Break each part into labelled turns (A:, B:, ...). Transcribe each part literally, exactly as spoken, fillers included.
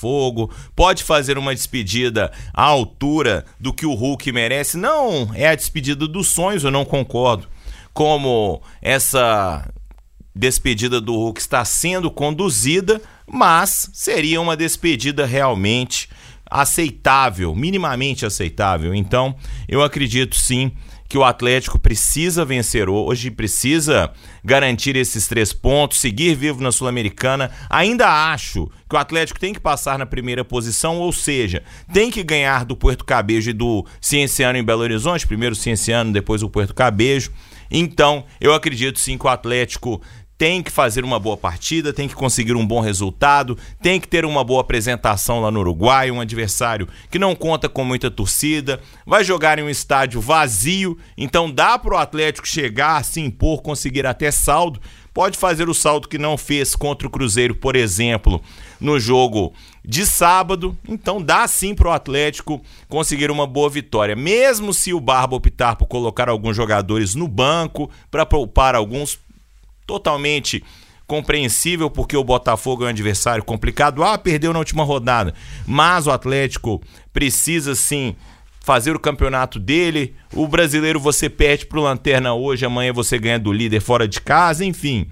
A: Botafogo, pode fazer uma despedida à altura do que o Hulk merece. Não é a despedida dos sonhos, eu não concordo. Como essa despedida do Hulk está sendo conduzida, mas seria uma despedida realmente aceitável, minimamente aceitável. Então, eu acredito sim que o Atlético precisa vencer hoje, precisa garantir esses três pontos, seguir vivo na Sul-Americana. Ainda acho que o Atlético tem que passar na primeira posição, ou seja, tem que ganhar do Puerto Cabejo e do Cienciano em Belo Horizonte, primeiro o Cienciano, depois o Puerto Cabejo. Então, eu acredito sim que o Atlético tem que fazer uma boa partida, tem que conseguir um bom resultado, tem que ter uma boa apresentação lá no Uruguai, um adversário que não conta com muita torcida, vai jogar em um estádio vazio, então dá para o Atlético chegar, se impor, conseguir até saldo, pode fazer o saldo que não fez contra o Cruzeiro, por exemplo, no jogo de sábado, então dá sim para o Atlético conseguir uma boa vitória, mesmo se o Barba optar por colocar alguns jogadores no banco, para poupar alguns, totalmente compreensível, porque o Botafogo é um adversário complicado. Ah, perdeu na última rodada, mas o Atlético precisa sim fazer o campeonato dele. O brasileiro você perde pro Lanterna hoje, amanhã você ganha do líder fora de casa, enfim.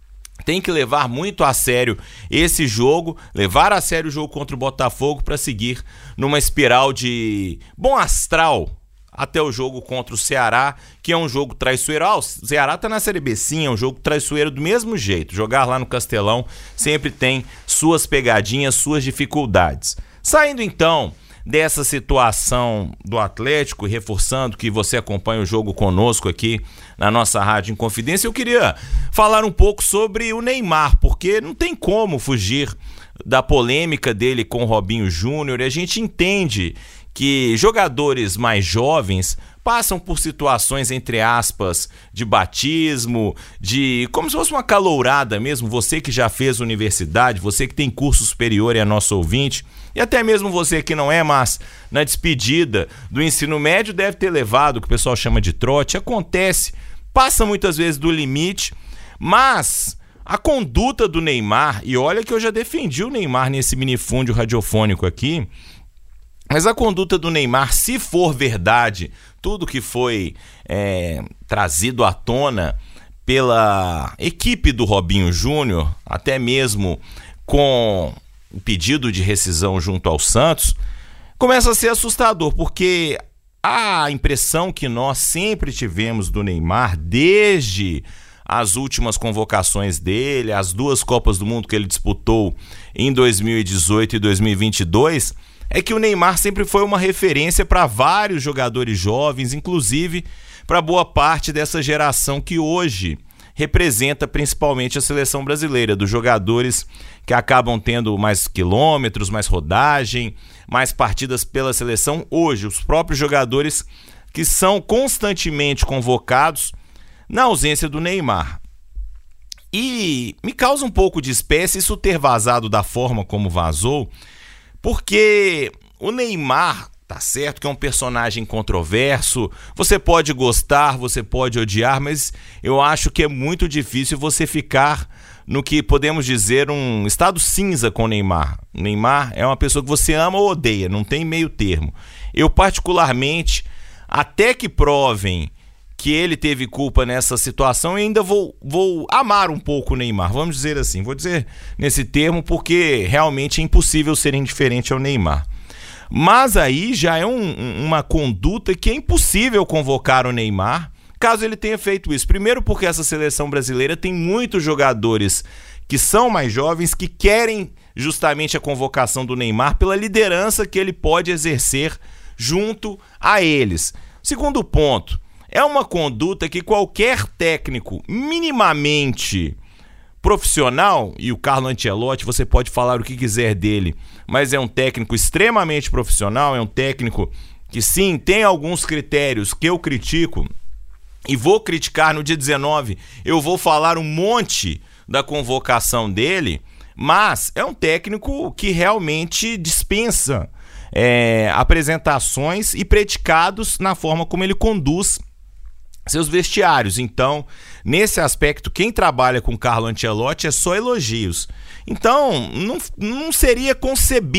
A: Tem que levar muito a sério esse jogo, levar a sério o jogo contra o Botafogo para seguir numa espiral de bom astral até o jogo contra o Ceará, que é um jogo traiçoeiro. Ah, o Ceará tá na Série B, sim, é um jogo traiçoeiro do mesmo jeito. Jogar lá no Castelão sempre tem suas pegadinhas, suas dificuldades. Saindo então dessa situação do Atlético, e reforçando que você acompanha o jogo conosco aqui na nossa Rádio Inconfidência, eu queria falar um pouco sobre o Neymar, porque não tem como fugir da polêmica dele com o Robinho Júnior, e a gente entende que jogadores mais jovens passam por situações, entre aspas, de batismo, de como se fosse uma calourada mesmo. Você que já fez universidade, você que tem curso superior e é nosso ouvinte, e até mesmo você que não é, mas na despedida do ensino médio deve ter levado o que o pessoal chama de trote. Acontece, passa muitas vezes do limite, mas a conduta do Neymar, e olha que eu já defendi o Neymar nesse minifúndio radiofônico aqui, mas a conduta do Neymar, se for verdade, tudo que foi é, trazido à tona pela equipe do Robinho Júnior, até mesmo com o pedido de rescisão junto ao Santos, começa a ser assustador, porque a impressão que nós sempre tivemos do Neymar, desde as últimas convocações dele, as duas Copas do Mundo que ele disputou em dois mil e dezoito e dois mil e vinte e dois, é que o Neymar sempre foi uma referência para vários jogadores jovens, inclusive para boa parte dessa geração que hoje representa principalmente a seleção brasileira, dos jogadores que acabam tendo mais quilômetros, mais rodagem, mais partidas pela seleção hoje, os próprios jogadores que são constantemente convocados na ausência do Neymar. E me causa um pouco de espécie isso ter vazado da forma como vazou, porque o Neymar, tá certo que é um personagem controverso, você pode gostar, você pode odiar, mas eu acho que é muito difícil você ficar no que podemos dizer um estado cinza com o Neymar. O Neymar é uma pessoa que você ama ou odeia, não tem meio termo. Eu particularmente, até que provem que ele teve culpa nessa situação, e ainda vou, vou amar um pouco o Neymar, vamos dizer assim, vou dizer nesse termo porque realmente é impossível ser indiferente ao Neymar. Mas aí já é um, uma conduta que é impossível convocar o Neymar, caso ele tenha feito isso. Primeiro porque essa seleção brasileira tem muitos jogadores que são mais jovens, que querem justamente a convocação do Neymar pela liderança que ele pode exercer junto a eles. Segundo ponto, é uma conduta que qualquer técnico minimamente profissional, e o Carlo Ancelotti, você pode falar o que quiser dele, mas é um técnico extremamente profissional, é um técnico que sim, tem alguns critérios que eu critico, e vou criticar no dia dezenove, eu vou falar um monte da convocação dele, mas é um técnico que realmente dispensa é, apresentações e predicados na forma como ele conduz seus vestiários. Então, nesse aspecto, quem trabalha com Carlo Ancelotti é só elogios. Então, não, não seria concebível